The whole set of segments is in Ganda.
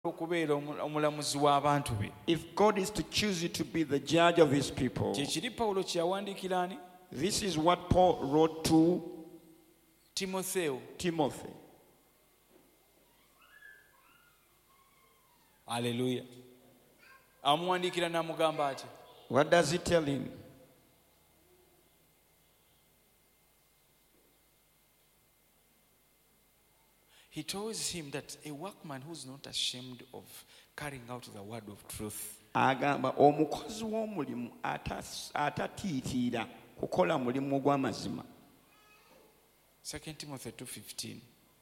okubeera omulamuzi w'abantu be. If God is to choose you to be the judge of his people, Kyekiri Pawulo kye yawandiikira ani? this is what Paul wrote to Timotheo. Timothy. Haleluya. Amuwandiikira n'amugamba ati, What does he tell him? he tells him that a workman who's not ashamed of carrying out the word of truth. Agamba omukozi w'omulimu atatiitiira kukola mulimu gw'amazima. 2 Timothy 2:15.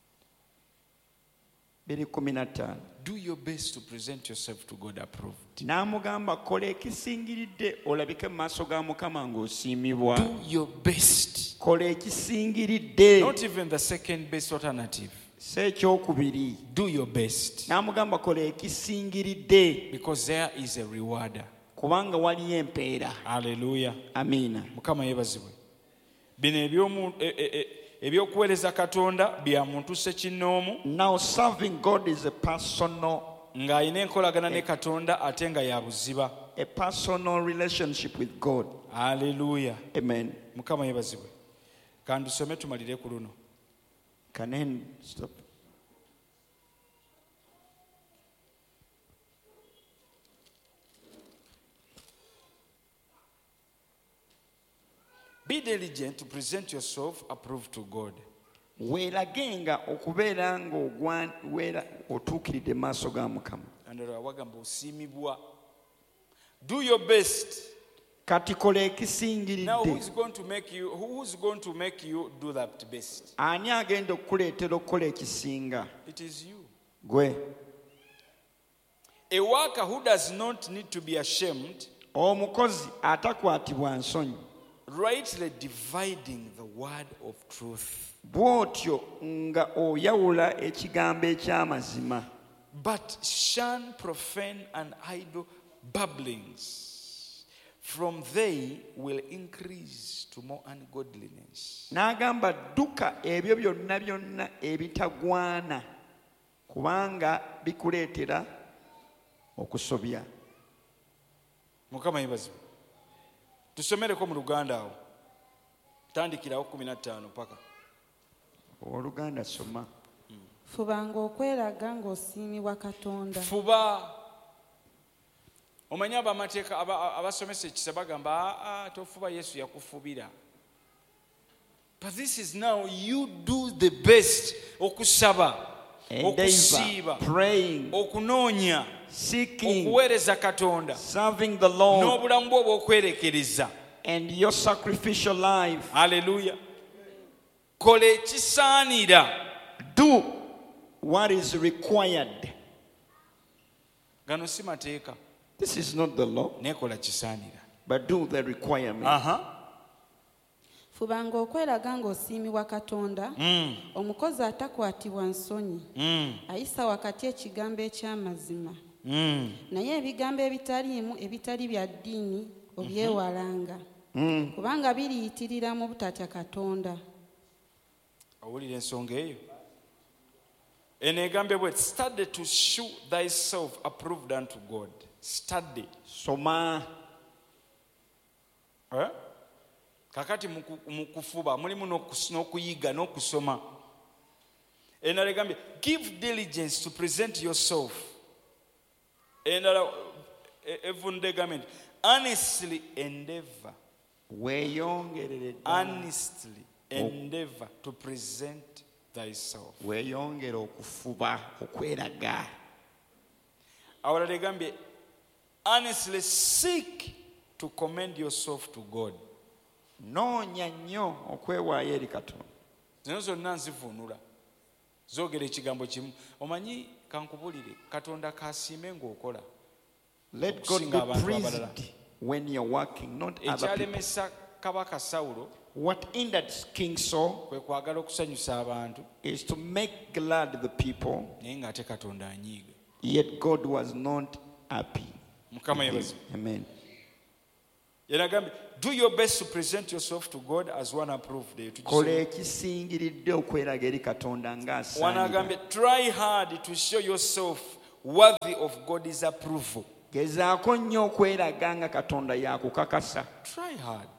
2:15. Do your best to present yourself to God approved. N'amugamba kola ekisingiridde olabike mu maaso ga Mukama ng'osiimibwa. Do your best. Kola ekisingiridde. Not even the second best alternative. Si ekyokubiri. Do your best. N'amugamba kola ekisingiridde. Because there is a rewarder. Kubanga waliyo empeera. Hallelujah. Amiina. Mukama yeebazibwe. Bino ebyokuweereza Katonda bya muntu ssekinnoomu. Now serving God is a personal, ng'alina enkolagana ne Katonda ate nga ya buziba. a personal relationship with God. Hallelujah. Amen. Mukama yeebazibwe. Kandusome tumalire ku luno. Can I stop? Be diligent to present yourself approved to God. Weeragenga okubeera ng'owera otuukiridde mu maaso ga Mukama. Andala wagamba osiimibwa. Do your best. Kati kola Now ekisingiridde. who's going to make you do that best? Ani agenda okukuleetera okukola ekisinga? It is you. Gwe. A worker who does not need to be ashamed, Omukozi atakwatibwa nsonyi. rightly dividing the word of truth. Bw'otyo nga oyawula ekigambo eky'amazima. But shun profane and idle babblings, from they will increase to more ungodliness. N'agamba dduka ebyo byonna byonna ebitagwana kubanga bikuleetera okusobya. Mukama yeebazibwe. Tusomereko mu Luganda awo. Tandikirawo 15 paka. Oluganda soma. Fubanga okweraga ng'osiimibwa Katonda. Fuba. Omanyi abamateeka abasomesa ekisa bagamba tofuba Yesu yakufubira. But this is now you do the best okusaba, okusiiba, praying, okunoonya, seeking, okuweereza Katonda, serving the Lord, n'obulamu bwo obw'okwerekereza. and your sacrificial life. Hallelujah. Kola ekisaanira. Do what is required. Gano si mateeka. This is not the law, Nekola kisaanira. but do the requirement. Fubanga okweraga ng'osiimibwa Katonda. Omukozi atakwatibwa nsonyi. Ayisa wakati ekigambo eky'amazima. Naye ebigambo ebitaliimu ebitali bya ddiini obyewalanga. Kubanga biriyitirira mu butatya Katonda. Owulira ensonga eyo. Eno egambe bwe study to show thyself approved unto God. Study. Soma. Kakati mu kufuba mulimu n'okuyiga n'okusoma. Endala egambye give diligence to present yourself. Endala evunde egambye honestly endeavor. Weeyongerere ddala. Honestly endeavor to present thyself. Weeyongere okufuba okweraga. Awalala egambye honestly seek to commend yourself to God. Noonya nnyo okwewaayo eri Katonda. Zino zonna nzivunula. Zoogera ekigambo kimu. Omanyi kankubulire Katonda kasiime ng'okola. Let God be praised when you're working, not other people. Ekyalemesa Kabaka Sawulo What hindered King Saul kwe kwagala okusanyusa abantu is to make glad the people, naye ng'ate Katonda anyiiga. yet God was not happy. Mukama yebazi. Amen. Yenagambye do your best to present yourself to God as one approved. Kola ekisingiridde okweraga eri Katonda ng'asaanira. Wanagambye try hard to show yourself worthy of God's approval. gezaako nnyo okweraga nga katonda yakukakasa. Try hard.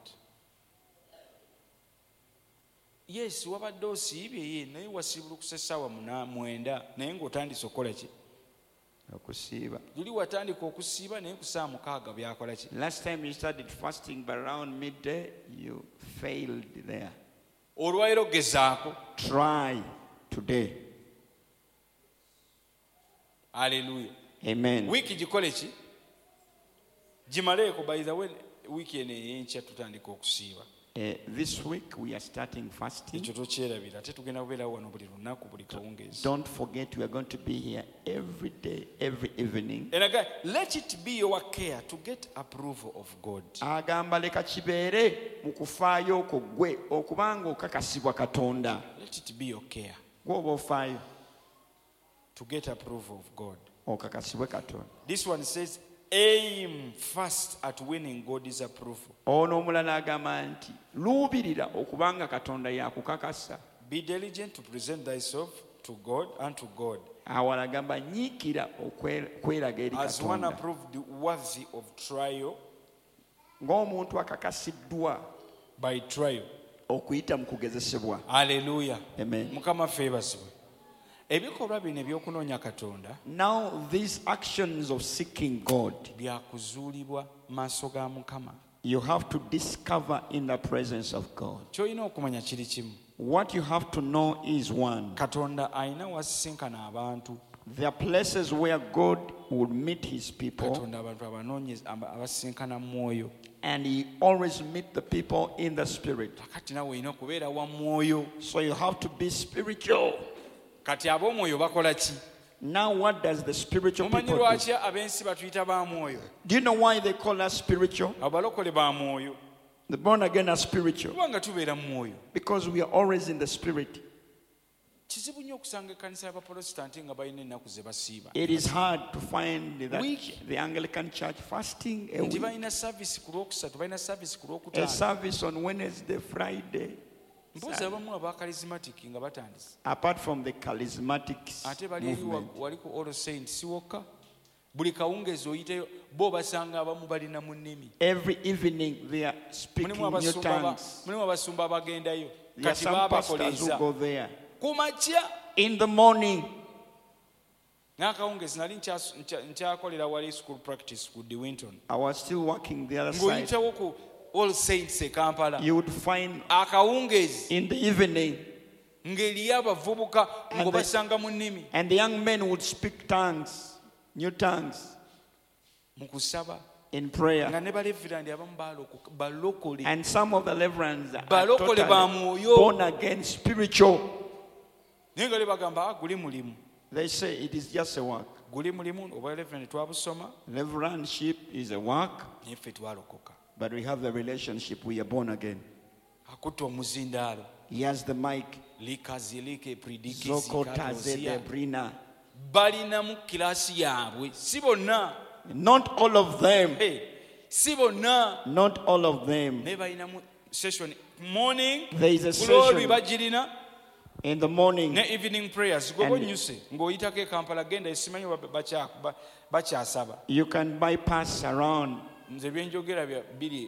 Yes, wabadde osiibye ye naye wasiibulukuse essaawa 9 naye ng'otandise okukola ki? Okusiiba. Luli watandika okusiiba naye ku saa 6 byakola ki? Last time you started fasting but around midday you failed there. Olwaleero gezaako. Try today. Hallelujah. Amen. Wiiki gikole ki? Gimaleeko. By the way, wiiki eno ey'enkya tutandika okusiiba. This week we are starting fasting. Ekyo tokyerabira ate tugenda kubeerawo wano buli lunaku buli kawungeezi. Don't forget we are going to be here every day, every evening. And again, let it be your care to get approval of God. Agamba leka kibeere mu kufaayo okwo ggwe okubanga okakasibwa Katonda. Let it be your care Gw'oba ofaayo to get approval of God. okakasibwe Katonda. This one says, aim first at winning God's approval. Ono omulala agamba nti luubirira okubanga Katonda yakukakasa. Be diligent to present thyself to God and to God Awala agamba nyiikira okweraga eri as one Katonda approved worthy of trial ng'omuntu akakasiddwa by trial. okuyita mu kugezesebwa. Hallelujah. Amen. Mukama favors. Ebikolwa bino ebyokunoonya Katonda Now these actions of seeking God, byakuzuulibwa maaso ga Mukama. you have to discover in the presence of God. Ky'olina okumanya kiri kimu. What you have to know is one. Katonda alina wasisinkana abantu. There are places where God would meet his people, Katonda abantu abanoonyeza abasisinkana mu mwoyo. and he always meet the people in the spirit. Kati nawe olina okubeera wa mwoyo. So you have to be spiritual. Kati ab'omwoyo bakola ki? Now what does the spiritual Mumanyi people do? lwaki ab'ensi batuyita ba mwoyo? Do you know why they call us spiritual? Abalokole ba mwoyo. The born again are spiritual Kubanga tubeera mu mwoyo. because we are always in the spirit. Kizibu nnyo okusanga ekkanisa y'Abaprotestanti nga balina ennaku ze basiiba. It is hard to find that Week. the Anglican Church fasting a Nti week, balina service ku Lwokusatu, balina service ku a Lwokutaano. service on Wednesday, Friday. Mpozi abamu aba charismatic nga batandise. Apart from the charismatic Ate bali eri movement, wali ku All Saints wokka. Buli kawungeezi oyiteyo bo basanga abamu balina mu nnimi. every evening they are speaking new tongues. Mulimu abasumba abagendayo. There are Kati some pastors baabakoleeza. who go there. Ku makya In the morning, n'akawungeezi nali nkyakolera wali school practice ku De Winton. I was still working the other side. Ng'oyitawo ku All Saints e Kampala. You would find Akawungeezi in the evening, ng'eriyo abavubuka And ngo the- basanga mu nnimi. and the young men would speak tongues, new tongues, Mu kusaba in prayer. nga ne balevirandi abamu balokole. And some of the reverends are Balokole ba totally mwoyo. born again, spiritual. Naye nga bagamba guli mulimu. They say it is just a work. Guli mulimu oba reverend twabusoma Reverendship is a work, naye ffe twalokoka. but we have the relationship. We are born again. Akutta omuzindaalo. He has the mic. Likazilike pridikisi Zokota katozia. Zedebrina. Balinamu kiraasi yaabwe. Si bonna. Not all of them. Hey, si bonna. Not all of them. Naye balinamu session morning. There is a Kulolwi session bagirina. in the morning. Ne evening prayers. Gwe And- bonyuse. Ng'oyitako e Kampala genda esimanyi bakyasaba. You can bypass around. Nze byenjogera bya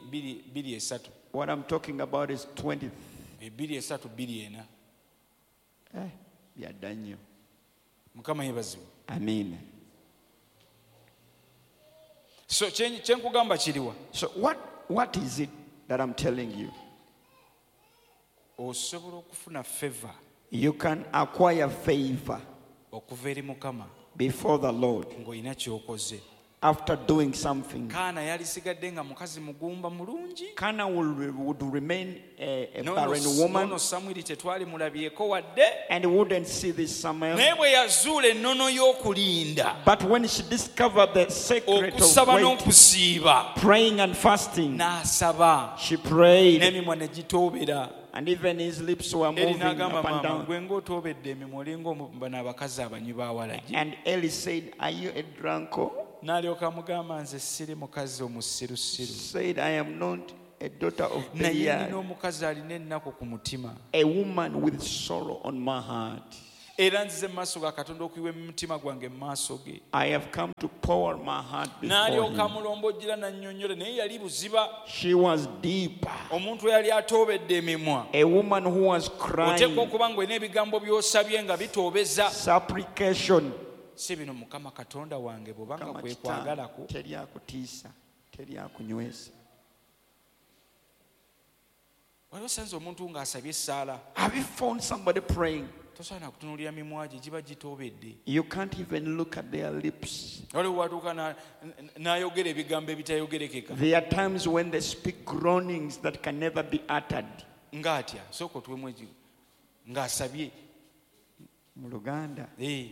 2-3. What I'm talking about is 20. 2-3 2-4. Yeah, Daniel. Mukama yeebazibwe. Amen. So kyenkugamba kiriwa? So what is it that I'm telling you? Osobola okufuna favor You can acquire favor okuva eri Mukama before the Lord ng'olina ky'okoze. after doing something. Kaana yalisigadde nga mukazi mugumba mulungi. Kana would remain a Nono barren woman, Samwiri tetwali mulabyeko wadde. and wouldn't see this Samuel. Naye bwe yazuula ennono y'okulinda, But when she discovered the secret okusaba of waiting, n'okusiiba, praying and fasting, n'asaba, she prayed, n'emimwa ne gitoobera. and even his lips were Eri moving n'agamba up and maama down. gwe ng'otoobedde emimwa olinga bano abakazi abanywi ba walagi. And Eli said, "Are you a drunkard?" N'alyoka amugamba nze siri mukazi omusirusiru. Said, "I am not a daughter of Naye nina Belial, omukazi alina ennaku ku mutima. a woman with sorrow on my heart." era nzize mu maaso ga Katonda okuyiwa emitima gwange mu maaso ge. I have come to pour my heart before N'alyoka him. amulombojjera n'annyonnyola naye yali buziba. She was deep. Omuntu eyali atoobedde emimwa. A woman who was Oteekwa crying. okuba ng'olina ebigambo by'osabye nga bitoobeza. Supplication. Si bino Mukama Katonda wange bw'obanga Kama kwekwagalako. teri akutiisa, teri akunywesa. Waliwo osanze omuntu ng'asabye essaala. Have you found somebody praying? Tosaana kutunuulira mimwa gye giba gitoobedde. You can't even look at their lips. Waliwo watuuka n'ayogera ebigambo ebitayogerekeka. There are times when they speak groanings that can never be uttered. Ng'atya sooka otuwemu ng'asabye. Mu Luganda.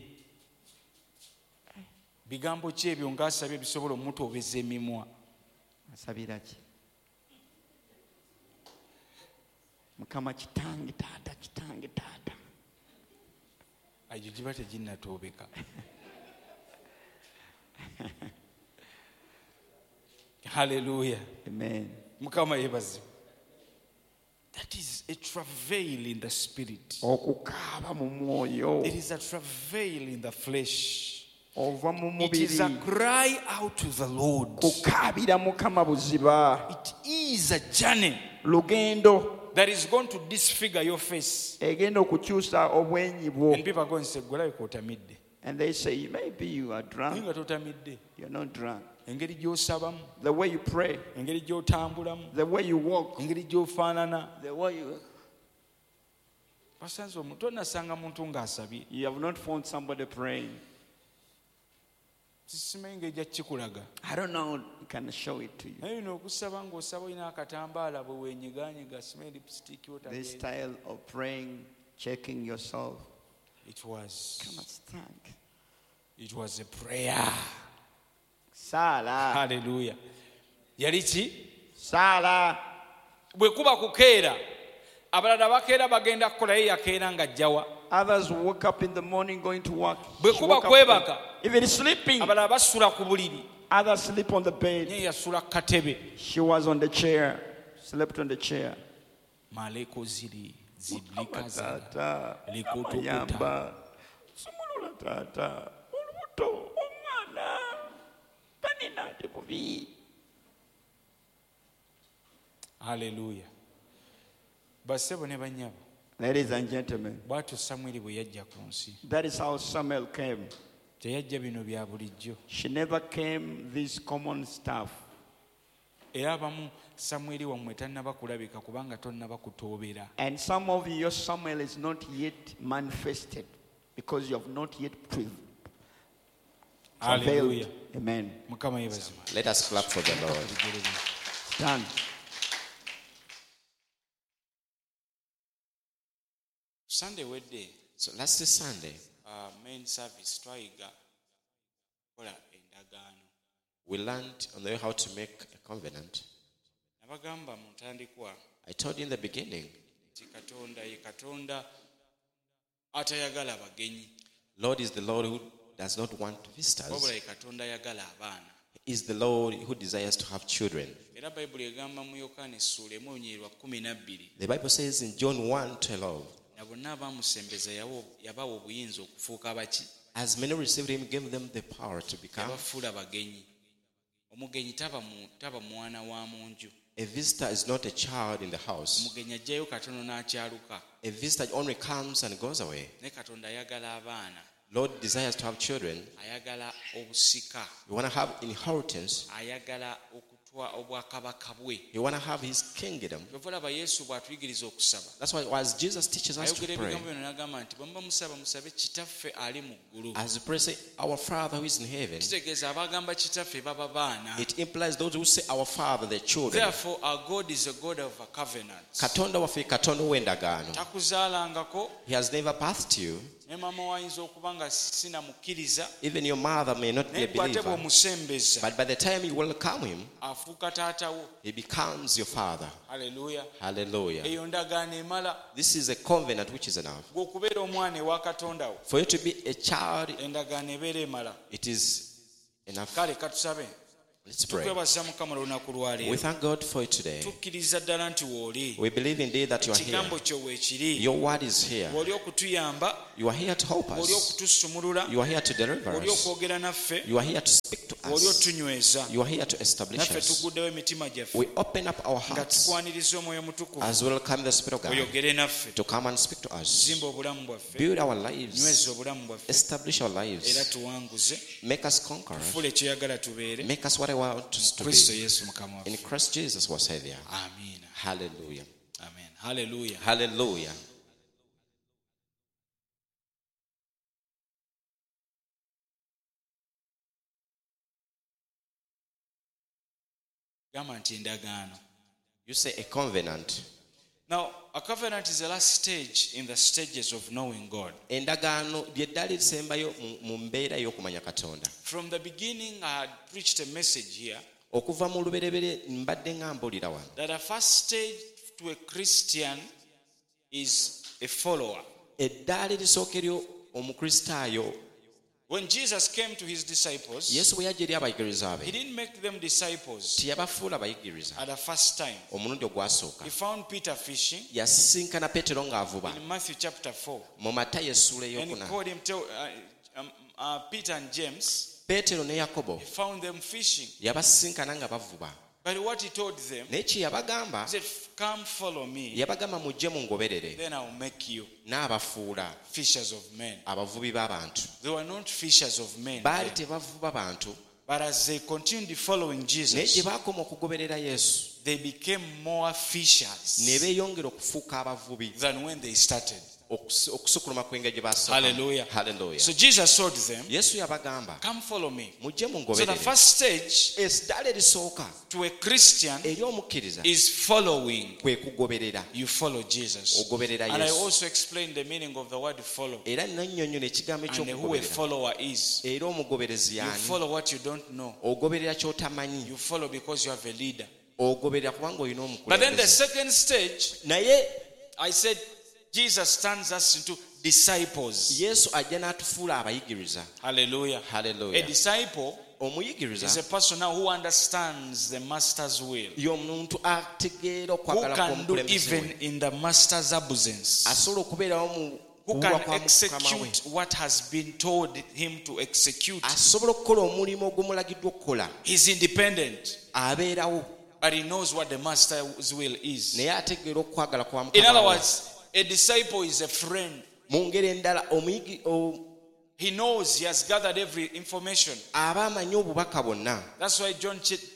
Bigambo ki ebyo ng'asabye bisobola omutoobeza emimwa? Asabira ki? Mukama kitange taata, kitange taata. Egyo giba teginnatoobeka. Hallelujah. Amen. Mukama yeebazibwe. That is a travail in the spirit. Okukaaba mu mwoyo. It is a travail in the flesh. Ova mu It is a mubiri. cry out to the Lord. Kukaabira Mukama buziba. It is a journey Lugendo. that is going to disfigure your face. Egenda okukyusa obwenyi bwo. And people are going to say, "Gwalabika otamidde." And they say, maybe you are Naye drunk. nga totamidde. You're not drunk. Engeri gy'osabamu, The way you pray, engeri gy'otambulamu, the way you walk, engeri gy'ofaanana. the way you... Basanze omuntu onnasanga muntu ng'asabye. You have not found somebody praying. Simanyi ngeri gya kikulaga. I don't know, I can show it to you. Naye bino okusaba ng'osaba olina akatambaala bwe weenyigaanyiga simanyi lipstick This yotageera. style of praying, checking yourself. It was a prayer. Sala. Hallelujah. Yali ki? Sala. Bwe kuba kukeera, abalala bakeera bagenda kukola ye yakeera ng'ajjawa. Others woke up in the morning going to work. Bwe She kuba woke up kwebaka, even sleeping. abalala basula ku buliri. Others sleep on the bed. Naye yasula ku katebe. She was on the chair. Slept on the chair. Maleko ziri zidlika zala. Tata. Likotokuta. Ayamba. Sumulula tata. Olubuto. Omwana. Tanina ate bubi. Hallelujah. Bassebo ne bannyabo. Ladies and gentlemen, Bw'atyo Samwiri bwe yajja ku nsi. that is how Samuel came. Teyajja bino bya bulijjo. She never came this common stuff. Era abamu Samwiri wammwe tannaba kulabika kubanga tonnaba kutoobera. And some of you, your Samuel is not yet manifested because you have not yet travailed. Hallelujah. Amen. Mukama yeebazibwe. Let us clap for the Lord. Stand. Sunday wedde, So last Sunday, main service twayiga kola endagaano. we learned on the way how to make a covenant. Nabagamba mu ntandikwa I told you in the beginning, nti Katonda ye Katonda atayagala bagenyi. Lord is the Lord who does not want visitors. Wabula ye Katonda ayagala abaana. He is the Lord who desires to have children. Era Bayibuli egamba mu Yokaana essuula 1:12 The Bible says in John 1:12, na bonna abaamusembeza yabawa obuyinza okufuuka baki? as many received him, gave them the power to become. Yabafuula bagenyi. Omugenyi taba mwana wa mu nju. A visitor is not a child in the house. Omugenyi ajjayo katono n'akyaluka. A visitor only comes and goes away. Ne Katonda ayagala abaana. Lord desires to have children. Ayagala obusika. You want to have inheritance. Ayagala okutwa obwakabaka bwe. You want to have his kingdom. Olaba Yesu bw'atuyigiriza okusaba. That's why as Jesus teaches us to Ayogera pray, ebigambo bino n'agamba nti bwe muba musaba musabe kitaffe ali mu ggulu. as you pray, say, our Father who is in heaven. Kitegeeza abagamba kitaffe baba baana. It implies those who say our Father, the children. Therefore our God is a God of a covenant. Katonda waffe Katonda w'endagaano. Takuzaalangako He has never birthed you. ne maama wayinza okuba nga sinamukkiriza Even your mother may not be naye a gwe ate believer. bw'omusembeza But by the time you welcome him, afuuka taatawo. he becomes your father. Haleluya. Hallelujah. Eyo ndagaano emala This is a covenant which is enough. gwe okubeera omwana ewa Katonda wo. For you to be a child, Endagaano ebeera emala. it is enough. Kale katusabe. Let's pray. Tukwebaza Mukama olunaku lwa We leero. thank God for it today. Tukkiriza ddala nti w'oli. We believe indeed that you are here. Ekigambo kyo weekiri. Your word is here. W'oli okutuyamba You are here to help oli us. okutusumulula, You are here to deliver oli us. okwogera naffe, You are here to speak to oli us. otunyweza. You are here to establish Naffe us. tuguddewo emitima gyaffe We open up our nga hearts tukwaniriza omwoyo mutukuvu as welcome the Spirit of God oyogere naffe, to come and speak to us. zimba obulamu bwaffe, Build our lives. nyweza obulamu bwaffe, Establish our era lives. tuwanguze, Make us conquerors. tufuule kyoyagala tubeere, Make us what I want us to Kristo be. Yesu Mukama In waffe. Christ Jesus was Savior. Amiina. Hallelujah. Amen. Hallelujah. Hallelujah. Gamba nti endagaano. You say a covenant. Now, a covenant is the last stage in the stages of knowing God. Endagaano ly'eddaala erisembayo mu mbeera y'okumanya Katonda. From the beginning, I had preached a message here Okuva mu lubereberye mbadde nga mbuulira wano. that the first stage to a Christian is a follower. Eddaala erisooka eryo omukristaayo, When Jesus came to his disciples, Yesu bwe yajja eri abayigiriza he be, didn't make them disciples teyabafuula bayigiriza. at the first time. Omulundi ogwasooka He found Peter fishing yasisinkana Peetero ng'avuba in Matthew chapter 4. mu Matayo essuula And he ey'okuna. called him Peter and James. Peetero ne Yakobo He found them fishing. yabasisinkana nga bavuba. But what he told them, Naye kye yabagamba, he said, come follow me, yabagamba mujje mungoberere, then I'll make you n'abafuula fishers of men. abavubi b'abantu. They were not fishers of men, Baali then. tebavuba bantu, But as they continued following naye Jesus, gye baakoma okugoberera Yesu they became more fishers ne beeyongera okufuuka abavubi than when they started. okusukuluma kw'engeri gye baasooka. Hallelujah. Hallelujah. So Jesus told them, Yesu yabagamba come follow me. mujje So the mungoberere. first stage Eddaala erisooka to a Christian eri omukkiriza is following. kwe kugoberera. You follow Jesus. Ogoberera And I Yesu. also explained the meaning of the word follow Era nannyonnyola ekigambo and who a eky'okugoberera. follower is. Era omugoberezi You y'ani? follow what you don't know. Ogoberera ky'otamanyi. You follow because you have a leader. Ogoberera kubanga olina But then the omukulembeze. second stage, Naye I said, Jesus turns us into disciples. Yesu ajja n'atufuula abayigiriza. Hallelujah. A Hallelujah. disciple Omuyigiriza is a person now who understands the master's will, y'omuntu ategeera who okwagala can do kw'omukulembeze even we. in the master's absence, Asobola okubeerawo mu who kuwulwa can kwa Mukama we. execute what has been told him to execute. Asobola okukola omulimu ogumulagiddwa okukola. He's independent, Abeerawo but he knows what the master's will is. naye ategeera okwagala kwa In other Mukama we. words, a disciple is a friend. Mu ngeri endala He knows he has gathered every information. aba amanyi obubaka bwonna. That's why John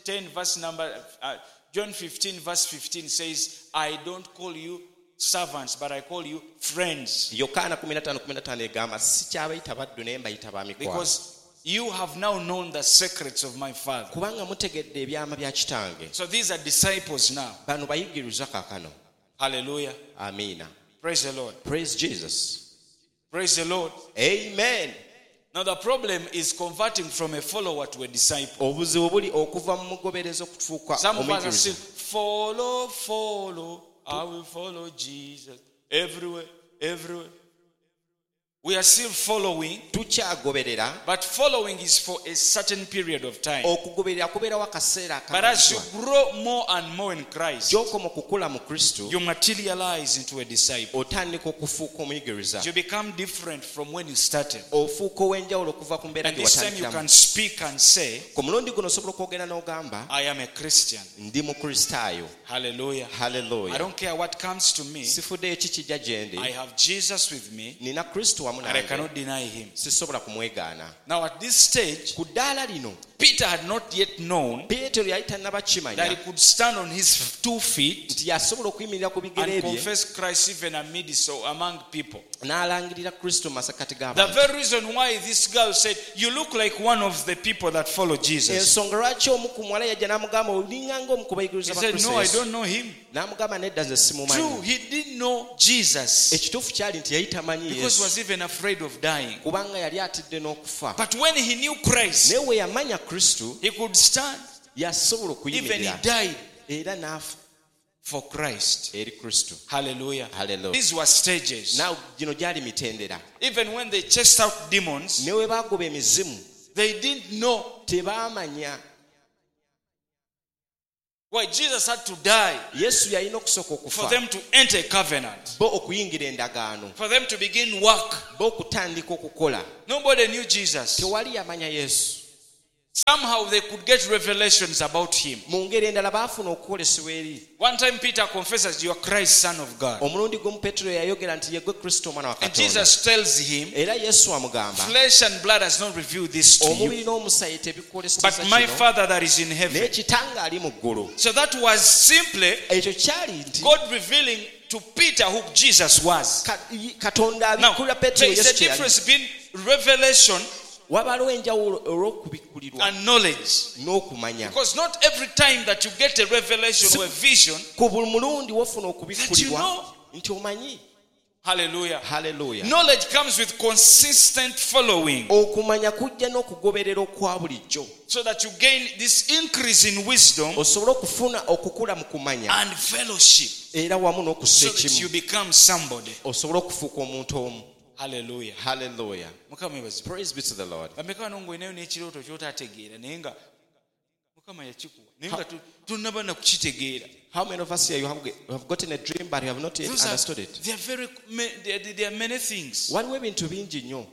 15 verse 15 says, I don't call you servants, but I call you friends. Yokaana 15:15 egamba sikyabayita baddu naye mbayita ba mikwano. Because you have now known the secrets of my Father. Kubanga mutegedde ebyama bya kitange. So these are disciples now. Bano bayigiriza kaakano. Hallelujah. Amiina. Praise the Lord. Praise Jesus. Praise the Lord. Amen. Now the problem is converting from a follower to a disciple. Obuzibu buli okuva mu mugoberezi okufuuka Some of us are still omuyigiriza. follow. I will follow Jesus everywhere, everywhere. We are still following, Tukyagoberera. but following is for a certain period of time. Okugoberera kubeerawo akaseera But as you akamaddwa. grow more and more in Christ, Gy'okoma okukula mu Kristo, you materialize into a disciple. otandika okufuuka omuyigiriza. You become different from when you started. Ofuuka ow'enjawulo okuva ku mbeera And gye this time you watandikiramu. can speak and say, Ku mulundi guno osobola okwogera n'ogamba I am a Christian. ndi mukristaayo. Hallelujah. I Hallelujah. don't care what comes to me. Sifuddeyo ki kijja gye ndi. I have Jesus with me, Nina Kristo wamu and I nange. cannot deny him. Sisobola kumwegaana. Now at this stage, Ku ddaala lino Peter had not yet known Peetero yali that he tannabakimanya could stand on his 2 feet nti yasobola okuyimirira ku bigere and bye confess Christ even amidst or among people. n'alangirira Kristo mu masekati The g'abantu. very reason why this girl said, you look like one of the people that follow Jesus. Ensonga lwaki omu ku muwala yajja n'amugamba olinganga omu ku He bayigiriza ba said, Kristo no, I Yesu. don't know him. N'amugamba nedda nze True, simumanyi. he didn't know Jesus Ekituufu kyali nti yali tamanyi because he Yesu was even afraid of dying. kubanga yali atidde n'okufa. But when he knew Christ, Naye we yamanya Kristo he could stand. yasobola Even he okuyimirira died era n'afa for Christ. eri Kristo. Hallelujah. Hallelujah. These were stages. Naawe gino gyali mitendera. Even when they chased out demons, Ne we baagoba emizimu they didn't know. tebaamanya. Why Jesus had to die Yesu yalina okusooka for okufa them to enter a covenant, bo okuyingira endagaano for them to begin work. bo okutandika okukola. Nobody knew Jesus. Tewali yamanya Yesu. Somehow they could get revelations about him. Mu ngeri endala baafuna okukolesebwa eri. One time Peter confesses, "You are Christ, Son of God." Omulundi gumu Peetero yayogera nti ye gwe Kristo omwana wa And Katonda. Jesus tells him, Era Yesu amugamba "Flesh and blood has not revealed this to you, omubiri n'omusaayi tebikwoleseza but my kino, Father that is in naye heaven." Kitange ali mu ggulu. So that was simply Ekyo kyali nti God revealing to Peter who Jesus was. Katonda Now, abikkulira there Peetero is a Yesu kye yali. difference between revelation Wabaliwo enjawulo olw'okubikkulirwa and knowledge. n'okumanya. Because not every time that you get a revelation or a vision, Ku buli mulundi wofuna that you okubikkulirwa know. nti omanyi. Hallelujah. Haleluya. Knowledge comes with consistent following, Okumanya kujja n'okugoberera okwa bulijjo. so that you gain this increase in wisdom Osobola okufuna okukula mu kumanya and fellowship, era wamu n'okussa so that you ekimu. become somebody. Osobola okufuuka omuntu omu. Hallelujah. Haleluya. Mukama yebazi. Praise be to the Lord. Bameka nongo inayo n'ekirooto ky'otategeera naye nga Mukama yakikuwa naye nga tonnaba na kukitegeera. How many of us here you have gotten a dream but you have not yet Those are- understood it? there are many things. Waliwo ebintu bingi nnyo.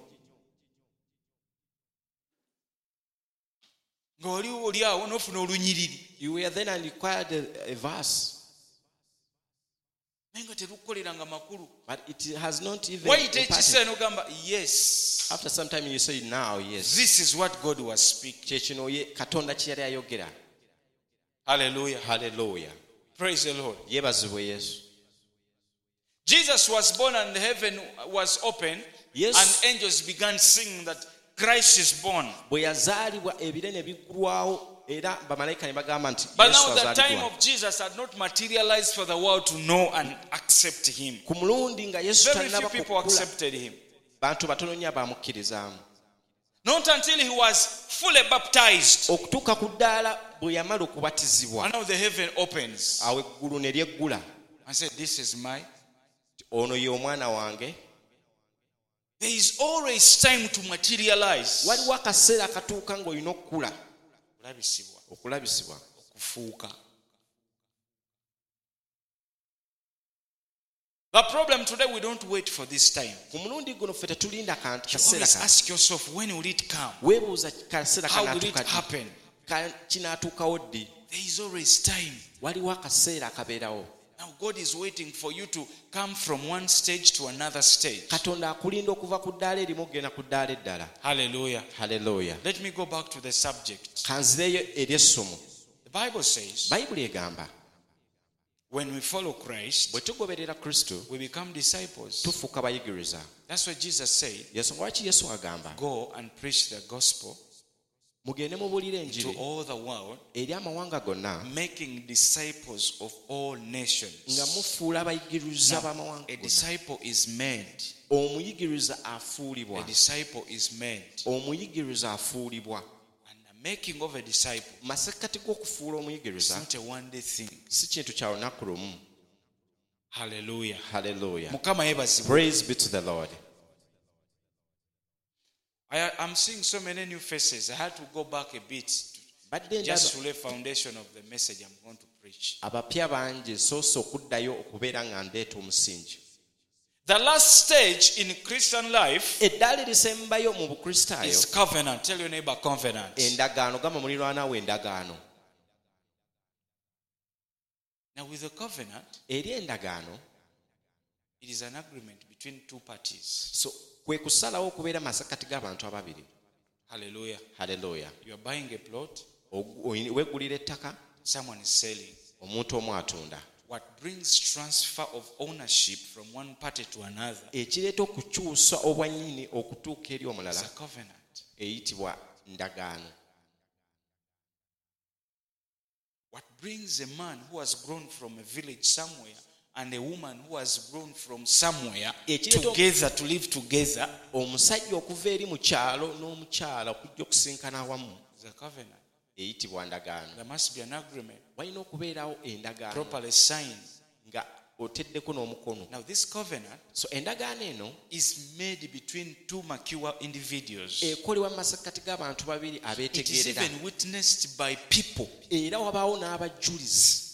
Nga oli awo n'ofuna olunyiriri You were then and required a verse, naye nga terukukoleranga makulu. but it has not even Wayita imparted. ekiseera n'ogamba yes, After some time you say now, yes. this is what God was speaking. Kyekino Katonda kye yali ayogera. Hallelujah. Haleluya. Praise the Lord. Yeebazibwe Yesu. Jesus was born and heaven was open, Yes. and angels began singing that Christ is born. Bwe yazaalibwa ebire ne biggulwawo era bamalayika ne bagamba nti But Yesu now the time azaaliddwa. of Jesus had not materialized for the world to know and accept him. Ku mulundi nga Yesu Very few tannaba people kukula, accepted him. bantu batono nnyo abamukkirizaamu. Not until he was fully baptized. Okutuuka ku ddaala bwe yamala okubatizibwa, And now the heaven opens. awo eggulu ne lyeggula. I said, this is my. Ono ye omwana wange. There is always time to materialize. Waliwo akaseera akatuuka ng'olina okukula, Kulabisibwa, okulabisibwa. okufuuka. The problem today, we don't wait for this time. Ku mulundi guno ffe tetulinda You kaseera always ka. ask yourself, when will it come? Weebuuza kaseera How will it kanaatuuka ddi? happen? Kinaatuukawo ddi? There is always time. Waliwo akaseera akabeerawo. Now God is waiting for you to come from one stage to another stage. Katonda akulinda okuva ku ddaala erimu okugenda ku ddaala eddala. Hallelujah. Haleluya. Let me go back to the subject. Kanzireyo eri essomo. The Bible says, Bayibuli egamba when we follow Christ, bwe tugoberera Kristo we become disciples. tufuuka bayigiriza. That's what Jesus said. Yesu lwaki Yesu agamba Go and preach the gospel mugende mubuulire to enjiri all the world, eri amawanga gonna making disciples of all nga nations. mufuula abayigiriza Now, b'amawanga a gonna. disciple is made. Omuyigiriza A afuulibwa. disciple is made. Omuyigiriza afuulibwa. And the making of a disciple Masekkati g'okufuula is omuyigiriza not a one-day thing. si kintu kya lunaku lumu. Hallelujah. Haleluya. Mukama yebazibwe. Praise be to the Lord. I'm seeing so many new faces. I had to go back a bit Badde just ndaba to lay foundation of the message I'm going to preach. abapya bangi soose okuddayo okubeera nga ndeeta omusingi. The last stage in Christian life Eddaala erisembayo mu bukristaayo is covenant. Tell your neighbor covenant. endagaano. Gamba muliraanwa we endagaano. Now with the covenant, Eri endagaano it is an agreement between two parties. so kwe kusalawo okubeera masekkati g'abantu ababiri. Hallelujah. Haleluya. You are buying a plot, Weggulira ettaka, someone is selling. omuntu omu atunda. What brings transfer of ownership from one party to another Ekireeta okukyusa obwannyini okutuuka eri is omulala a covenant. eyitibwa ndagaano. What brings a man who has grown from a village somewhere and a woman who has grown from somewhere together to live together Omusajja okuva eri mu kyalo n'omukyala okujja okusinkana awamu is a covenant. eyitibwa ndagaano. There must be an agreement Walina okubeerawo endagaano properly signed nga oteddeko n'omukono. Now this covenant So endagaano eno is made between two mature individuals. ekolebwa mu masekkati g'abantu babiri It is abeetegeerera, even witnessed by people. era wabaawo n'abajulizi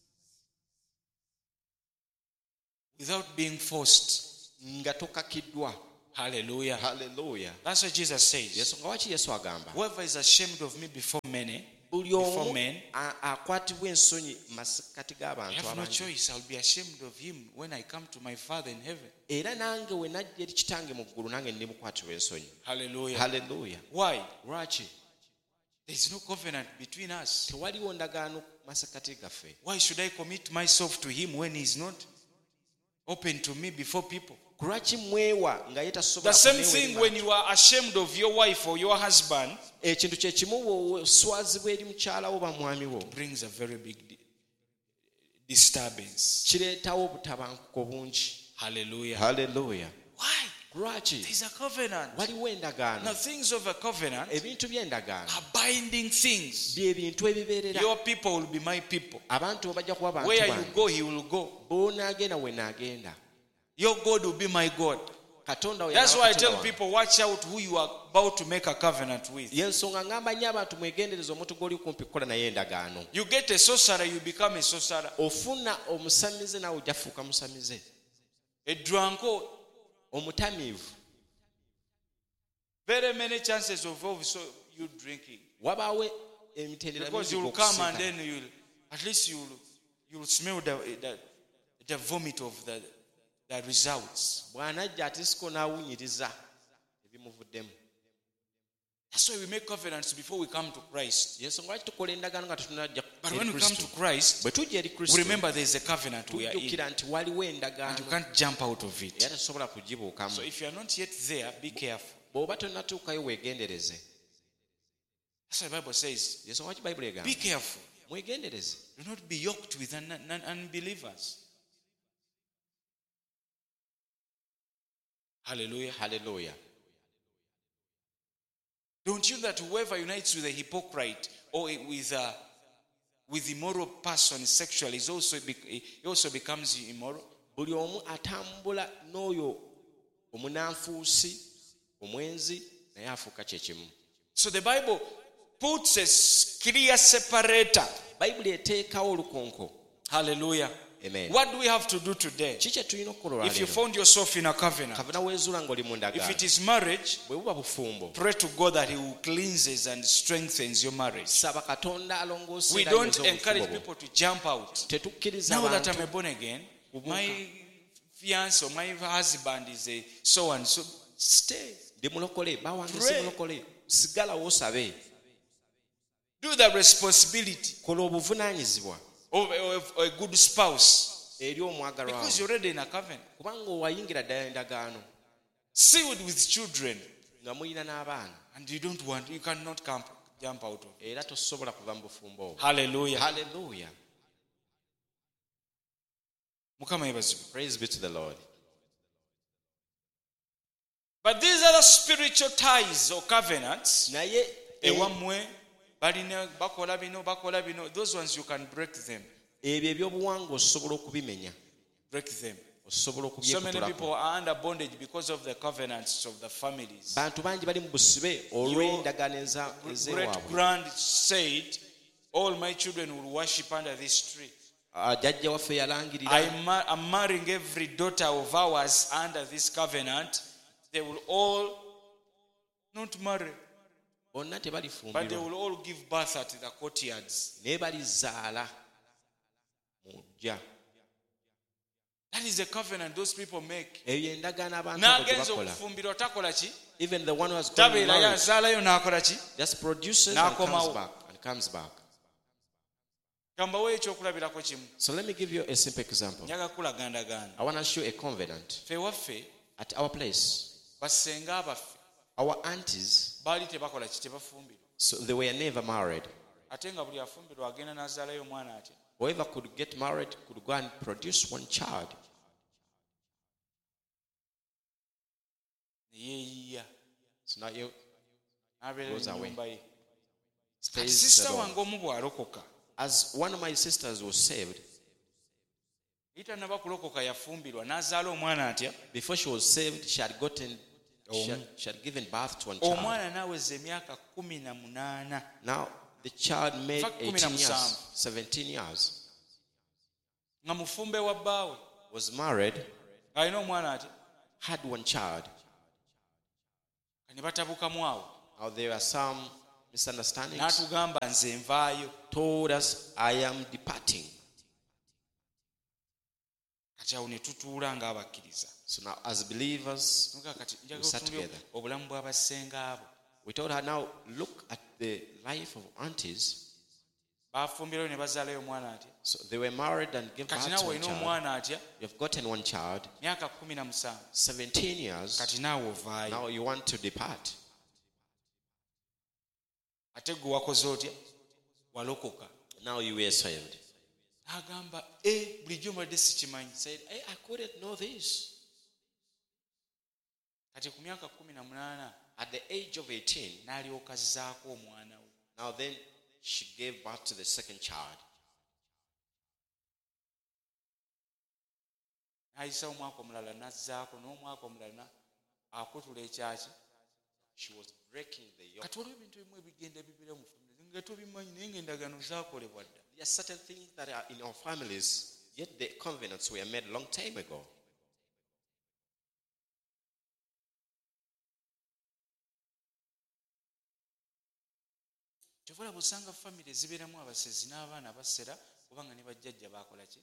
Without being forced. nga tokakiddwa. Hallelujah. Haleluya. That's what Jesus says. Yesu nga waki Yesu agamba Whoever is ashamed of me before many, buli before omu men, akwatibwa ensonyi mu masekkati I g'abantu have no abangi. choice. I'll be ashamed of him when I come to my Father in heaven. Era nange we najja eri kitange mu ggulu nange ndimukwatirwa ensonyi. Hallelujah. Haleluya. Why? Lwaki? There is no covenant between us. Tewaliwo ndagaano mu masekkati gaffe. Why should I commit myself to him when he's not open to me before people? Lwaki mwewa nga ye The tasobola same kuneewa thing eri when bantu? you are ashamed of your wife or your husband Ekintu kye kimu bw'oswazibwa eri mukyala wo ba mwami wo brings a very big disturbance. kireetawo obutabanguko bungi. Hallelujah. Haleluya. Why? Lwaki? There's a covenant. Waliwo endagaano. Now things of a covenant Ebintu by'endagaano are binding things. bye bintu ebibeerera. Your people will be my people. Abantu bajja kuba bantu Where you bange. go, he will go. Bw'onaagenda we naagenda. Your God will be my God. Katonda we That's y'aba why I Katonda tell wange. people, watch out who you are about to make a covenant with. Y'ensonga ngamba nnyo abantu mwegendereza omuntu gw'oli kumpi kukola naye endagaano. You get a sorcerer, you become a sorcerer. Ofuna omusamize nawe ojja kufuuka musamize. A drunkard, Omutamiivu. very many chances of also you drinking. Wabaawo emitendera Because mingi you will come and okusinga. then at least you'll smell the vomit of the results. Bw'anajja atisiko n'awunyiriza ebimuvuddemu. That's why we make covenants before we come to Christ. Y'ensonga lwaki tukola endagaano nga tetunajja But eri when we come to Kristo. Christ, Bwe tujja eri we Kristo remember there's a covenant we are in. tujjukira nti waliwo And you endagaano can't jump out of it. era tosobola kugibuukamu. So if you are not yet there, be careful. Bw'oba tonnatuukayo weegendereze. That's what the Bible says. Y'ensonga lwaki Bayibuli egamba Be careful. mwegendereze. Do not be yoked with unbelievers. Hallelujah. Haleluya. Don't you that whoever unites with a hypocrite or with immoral person sexually he also becomes immoral? Buli omu atambula n'oyo omunanfuusi omwenzi naye afuuka kye kimu. So the Bible puts a clear separator. Bayibuli eteekawo olukonko. Hallelujah. Amen. What do we have to do today? Ki kye tulina okukola If you olwaleero? found yourself in a covenant, Kavuna weezuula ng'oli mu if ndagaano. it is marriage, Bwe buba bufumbo. pray to God that He will cleanses and strengthens your marriage. Saba Katonda alongoosa We era don't ayonze encourage obufumbo bwo. people to jump out. Tetukkiriza Now that abantu I'm a born again, my fiance or my husband is a so and so. Stay. ndi mulokole bawange si Pray. mulokole sigalawo osabe. Do the responsibility Kola obuvunaanyizibwa of a good spouse eri omwagalwa because wo. you're already in a covenant. Kubanga owayingira ddala endagaano Sealed with children, nga muyina n'abaana and you cannot jump out of it. era tosobola kuva mu bufumbo obwo. Hallelujah. Haleluya. Mukama yebazibwe. Praise be to the Lord. But these are the spiritual ties or covenants. Naye Ewamwe balina bakola bino. Those ones you can break them. ebyo ebyobuwangwa osobola okubimenya. Break them. Osobola So many people okubyekutulako. are under bondage because of the covenants of the families. Bantu bangi bali mu busibe olw'endagaano Great ez'ewaabwe. grand said, all my children will worship under this tree. Jjajja waffe yalangirira I'm marrying every daughter of ours under this covenant. They will all not marry, bonna but they tebalifumbirwa will all give birth at the courtyards. naye balizaala mu ggya. That is the covenant those people make. Eyo endagaano abantu abo gye N'agenza bakola. okufumbirwa takola ki? Even the one who has gone in Tabeera marriage yazaalayo n'akola ki? just produces and comes N'akomawo. back and comes back. Kambawo ekyokulabirako kimu. So let me give you a simple example. Njaga kulagandaganda. I want to show a covenant. Ffe waffe At our place, basenga abaffe our aunties, baali tebakola ki tebafumbirwa. so they were never married. Ate nga buli afumbirwa agenda n'azaalayo omwana atya. Whoever could get married could go and produce one child. Ne yeeyiya. So now you N'abeera Goes away. ennyumba ye. Kati stays sisita alone. wange omu bw'alokoka. As one of my sisters was saved, itanaba kulokoka yafumbirwa n'azaala omwana atya Before she was saved, she had given birth to one child. omwana n'aweza emyaka 18 Now the child made In fact, 18 years, 17. 17 years. nga mufumbe wa bbaawe Was married, ng'alina omwana atya had one child. ne batabukamu awo Now there are some misunderstandings. n'atugamba nze nvaayo Told us, I am departing. kati awo ne tutuula ng'abakkiriza So now as believers, Nuga kati we njagala sat otunuulire together. obulamu bw'abasenga abo We told her, now look at the life of aunties. baafumbirayo ne bazaalayo omwana atya So they were married and gave birth kati to naawe one olina child. omwana atya You've gotten one child, myaka 17 17 years. kati naawe ovaayo Now you want to depart. ate gwe wakoze otya walokoka Now you were saved. n'agamba bulijjo mbadde sikimanyi Said, hey, I couldn't know this. kati ku myaka 18 At the age of 18, n'alyoka azzaako omwana we now then she gave birth to the second child. n'ayisa omwaka omulala n'azzaako n'omwaka omulala akutula ekyaki She was breaking the yoke. kati waliwo ebintu ebimu ebigenda bibira mu famire nga tobimanyi naye ng'endagaano zaakolebwa dda There are certain things that are in our families, yet the covenants were made long time ago. kyova olaba osanga famire zibeeramu abasezi n'abaana basera kubanga ne bajjajja baakola ki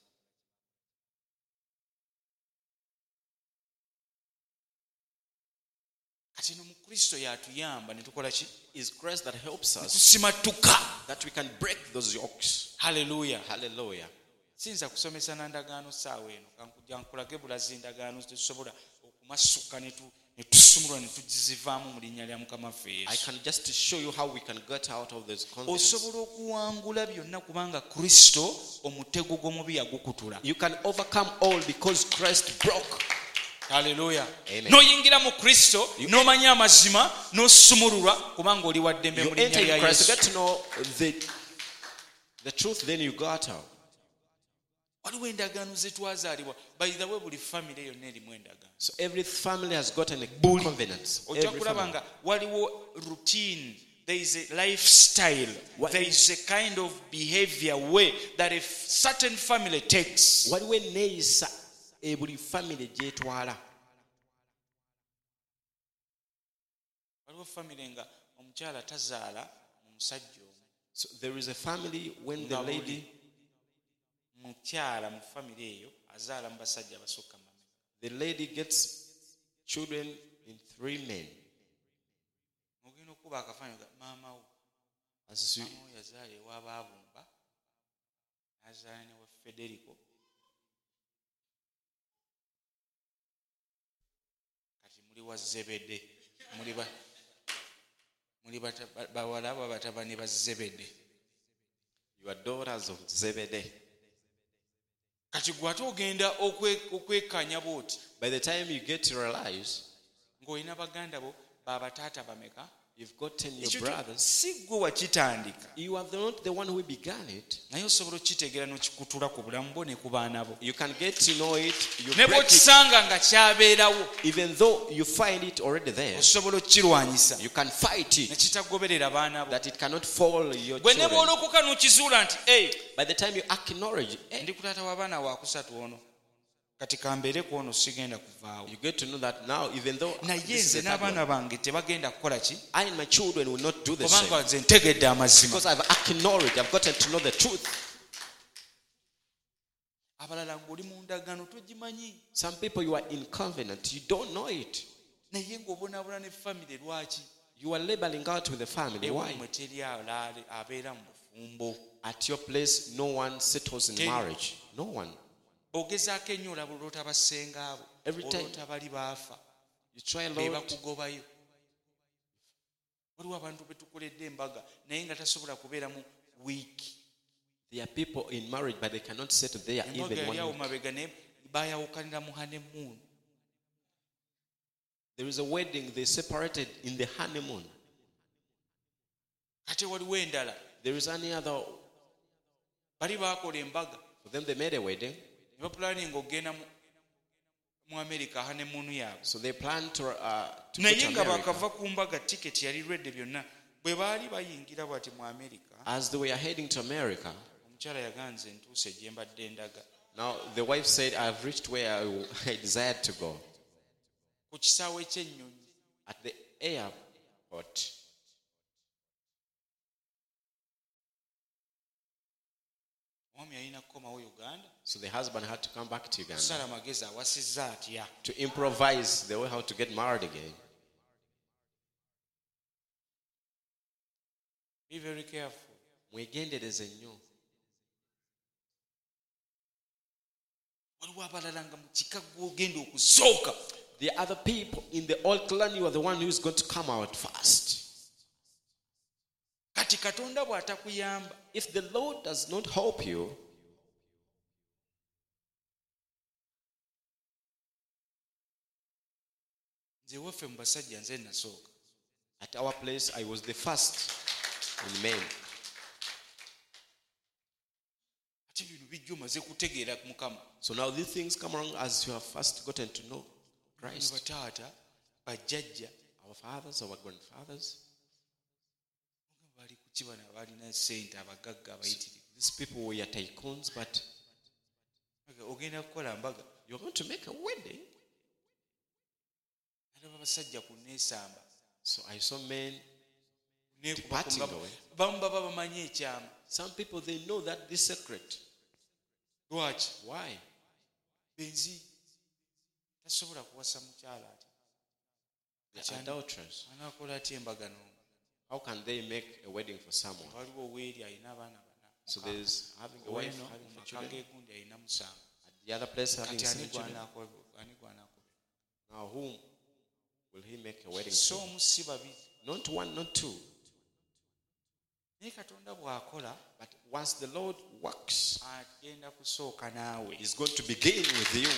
kati no mu kristo yatuyamba ne tukola ki It's grace that helps us tusimatuka that we can break those yokes. haleluya Hallelujah. siyinza kusomesa na ndagaano saawa eno kankujja nkulage bulazi ndagaano tetusobola okumasuka ne tusumulwa ne tugizivaamu mu linnya lya mukama ffe I yesu can just show you how we can get out of those covenants. osobola okuwangula byonna kubanga kristo omutego gw'omubi yagukutula You can overcome all because Christ broke. haleluya Amen. n'oyingira mu kristo n'omanya amazima n'osumululwa kubanga oli wa ddembe You mu linnya enter lya in Christ, you yesu get to know the truth, then you got out. waliwo endagaano ze twazaalibwa by the way buli famire yonna erimu endagaano So every family has gotten a covenant. ojja Every kulaba family. nga waliwo routine there is a lifestyle there is a kind of behavior way that a certain family takes Waliwo enneeyisa buli family gyetwala. waliwo famire nga omukyala tazaala mu musajja omu So there is a family when the Nga lady, mukyala mu famire eyo azaala mu basajja abasukka mameka the lady gets children in 3 men. ogenda okuba akafaananyi ga maama wo As you, maama wo yazaala ewabaabumba n'azaala ne wa federico kati muli wa zebede muli bawala aba batabani ba zebede you are daughters of Zebedee. kati gwe ate ogenda okwekanya bwoti By the time you get to realize ng'olina baganda bo babataata bameka you've gotten your ekyo brothers, si gwe wakitandika you are not the one who began it. naye osobola okitegeera n'okikutula ku bulamu bwo ne ku baana bo You can get to know it. You ne break it, bw'okisanga nga kyabeerawo even though you find it already there. osobola okukirwanyisa You can fight ne it, kitagoberera baana bo that it cannot fall your gwe ne children. bw'olokoka n'okizuula nti By the time you acknowledge, ndi ku taata w'abaana wakusatu ono kati kambeere ku ono sigenda kuvaawo you get to know that now, even though naye this is nze the third n'abaana one, bange tebagenda kukola ki I and my children will not do the same. kubanga nze ntegedde amazima Because I've acknowledged, I've gotten to know the truth. abalala ng'oli mu ndagaano togimanyi Some people, you are in covenant, you don't know it. naye ng'obonaabona ne famire lwaki You are labeling out with the family. Why? mwe teri abeera mu bufumbo At your place, no one settles in Tell you. marriage. No one. ogezaako ennyo olaba olwota basenga abo Every time. olwota bali baafa You try, be Lord. bakugobayo waliwo abantu betukoledde embaga naye nga tasobola kubeera mu wiiki There are people in marriage, but they cannot settle there embaga even yali awo 1 week. mabega naye bayawukanira mu hanemuun There is a wedding, they separated in the honeymoon. ate waliwo endala There is any other, bali baakola embaga for them they made a wedding. ne bapulaninga okgenda mu America honeymoon yaabwe. So they plan to go naye to nga America. bakava ku mbaga tiketi yali redde byonna bwe baali bayingira bwati mu America. As they were heading to America, Omukyala yaganze ntuuse gye mbadde ndaga. now the wife said, I've reached where I desired to go. Ku kisaawe ky'ennyonyi. At the airport. Omwami yalina kukomawo Uganda. So the husband had to come back to Uganda Sala amagezi awasizza atya. to improvise the way how to get married again. Be very careful. Mwegendereze nnyo. Waliwo abalala nga mu kika gw'ogenda okusooka. The other people in the old clan, you are the one who is going to come out first. Kati Katonda bw'atakuyamba. If the Lord does not help you, Nze waffe mu basajja nze nasooka. at our place, I was the first in men. Ate bino bijja omaze kutegeera Mukama. So now these things come along as you have first gotten to know Christ. Bataata, bajjajja, Our fathers, our grandfathers, bali ku kibana balina ssente abagagga abayitirivu. these people were tycoons, but Ogenda kukola mbaga. you're going to make a wedding. Nalaba basajja ku neesamba. So I saw men Neekuba departing ku ngabo. away. Bamu baba bamanyi ekyama. Some people, they know that this secret. Lwaki? Why? Benzi tasobola kuwasa mukyala ati. They're adulterers. Anaakola atya embaga n'omu? How can they make a wedding for someone? Waliwo oweeri alina abaana bana. So there's having a wife, Ow'eno having mu the maka children. g'egundi alina musango. At the other place, having Kati ani 7 children. gw'anaakola? Now, whom will he make a wedding So to? omu si babiri. Not one, not two. Naye Katonda bw'akola But once the Lord works, agenda kusooka naawe. He's going to begin with you.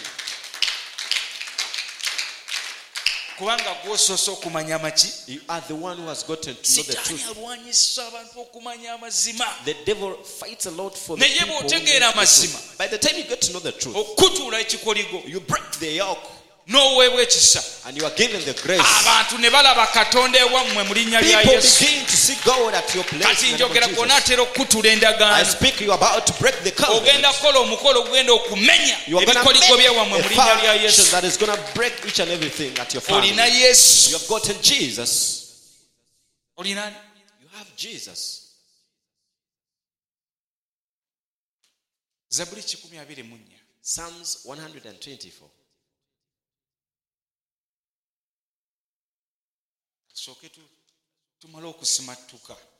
Kubanga gw'osoose okumanya amaki. You are the one who has gotten to know the Sitaani truth. alwanyisa abantu okumanya amazima. The devil fights a lot for the Naye people. who know bw'otegeera the amazima. truth. By the time you get to know the truth, Okutuula ekikoligo you break the yoke n'oweebwa ekisa. and you are given the grace. Abantu ne balaba Katonda ewammwe mu linnya lya People Yesu. begin to see God at your place. Kati in the name njogera of gonna Jesus. atera okukutula I endagaano. speak, you are about to break the covenant. Ogenda kukola omukolo ogenda okumenya You are going to ebikoligo make byewammwe a mu linnya lya foundation Yesu. that is going to break each and everything at your family. Olina Yesu. You have gotten Jesus. Olina ani? You have Jesus. Zaburi 124. Psalms 124. Tusooke tumale okusimattuka.